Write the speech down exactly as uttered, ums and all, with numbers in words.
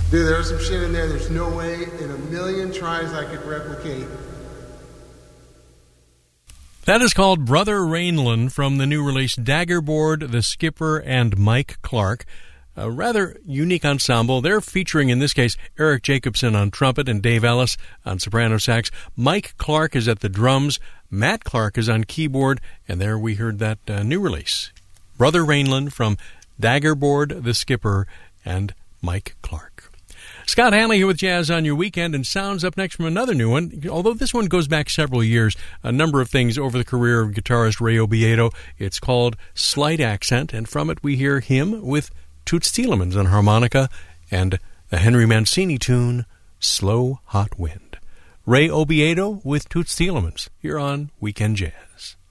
Dude, there was some shit in there there's no way in a million tries I could replicate. That is called Brother Rainland from the new release Daggerboard, The Skipper, and Mike Clark. A rather unique ensemble. They're featuring, in this case, Eric Jacobson on trumpet and Dave Ellis on soprano sax. Mike Clark is at the drums. Matt Clark is on keyboard. And there we heard that uh, new release. Brother Rainland from Daggerboard, The Skipper, and Mike Clark. Scott Hanley here with Jazz on Your Weekend, and sounds up next from another new one. Although this one goes back several years, a number of things over the career of guitarist Ray Obiedo. It's called Slight Accent, and from it we hear him with Toots Thielemans on harmonica and the Henry Mancini tune, Slow Hot Wind. Ray Obiedo with Toots Thielemans here on Weekend Jazz.